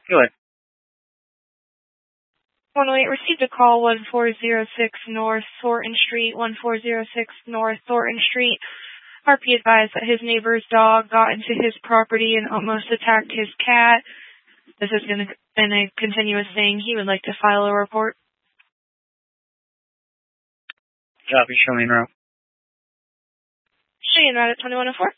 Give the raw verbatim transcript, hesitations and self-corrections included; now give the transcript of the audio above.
Go ahead. one oh eight received a call one four zero six North Thornton Street, one four zero six North Thornton Street. R P advised that his neighbor's dog got into his property and almost attacked his cat. This has been a, been a continuous thing. He would like to file a report. Copy, show me en route. Show you en route at twenty-one oh four.